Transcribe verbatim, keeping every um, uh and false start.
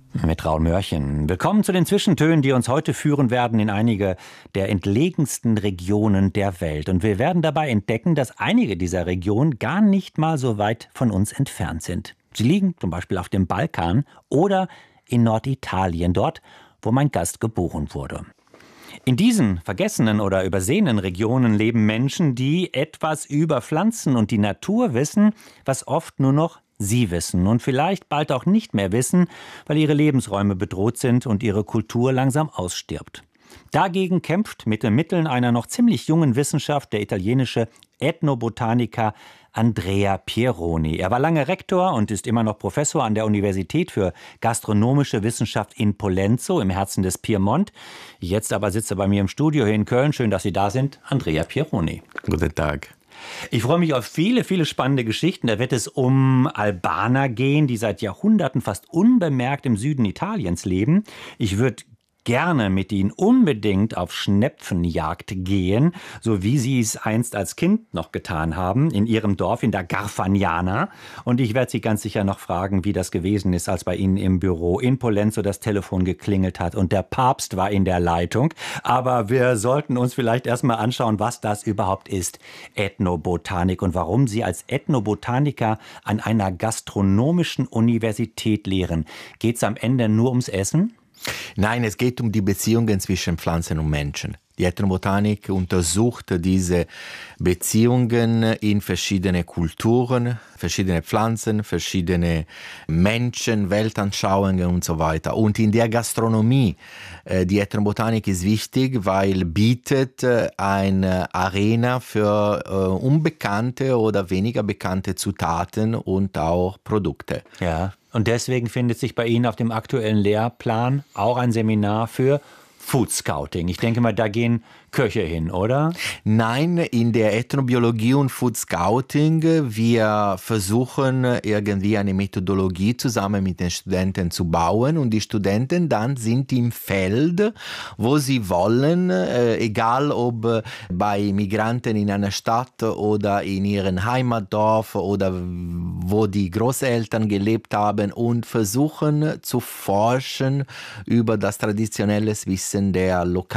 Mit Raul Mörchen. Willkommen zu den Zwischentönen, die uns heute führen werden in einige der entlegensten Regionen der Welt. Und wir werden dabei entdecken, dass einige dieser Regionen gar nicht mal so weit von uns entfernt sind. Sie liegen zum Beispiel auf dem Balkan oder in Norditalien, dort, wo mein Gast geboren wurde. In diesen vergessenen oder übersehenen Regionen leben Menschen, die etwas über Pflanzen und die Natur wissen, was oft nur noch sie wissen und vielleicht bald auch nicht mehr wissen, weil ihre Lebensräume bedroht sind und ihre Kultur langsam ausstirbt. Dagegen kämpft mit den Mitteln einer noch ziemlich jungen Wissenschaft der italienische Ethnobotaniker Andrea Pieroni. Er war lange Rektor und ist immer noch Professor an der Universität für gastronomische Wissenschaft in Pollenzo im Herzen des Piemont. Jetzt aber sitzt er bei mir im Studio hier in Köln. Schön, dass Sie da sind, Andrea Pieroni. Guten Tag. Ich freue mich auf viele, viele spannende Geschichten. Da wird es um Albaner gehen, die seit Jahrhunderten fast unbemerkt im Süden Italiens leben. Ich würde gerne mit Ihnen unbedingt auf Schnepfenjagd gehen, so wie Sie es einst als Kind noch getan haben, in Ihrem Dorf, in der Garfagnana. Und ich werde Sie ganz sicher noch fragen, wie das gewesen ist, als bei Ihnen im Büro in Pollenzo das Telefon geklingelt hat und der Papst war in der Leitung. Aber wir sollten uns vielleicht erstmal anschauen, was das überhaupt ist, Ethnobotanik, und warum Sie als Ethnobotaniker an einer gastronomischen Universität lehren. Geht es am Ende nur ums Essen? Nein, es geht um die Beziehungen zwischen Pflanzen und Menschen. Die Ethnobotanik untersucht diese Beziehungen in verschiedene Kulturen, verschiedene Pflanzen, verschiedene Menschen, Weltanschauungen und so weiter. Und in der Gastronomie, die Ethnobotanik ist wichtig, weil bietet eine Arena für unbekannte oder weniger bekannte Zutaten und auch Produkte. Ja. Und deswegen findet sich bei Ihnen auf dem aktuellen Lehrplan auch ein Seminar für Food Scouting. Ich denke mal, da gehen Köche hin, oder? Nein, in der Ethnobiologie und Food Scouting, wir versuchen irgendwie eine Methodologie zusammen mit den Studenten zu bauen und die Studenten dann sind im Feld, wo sie wollen, egal ob bei Migranten in einer Stadt oder in ihrem Heimatdorf oder wo die Großeltern gelebt haben, und versuchen zu forschen über das traditionelle Wissen der lokalen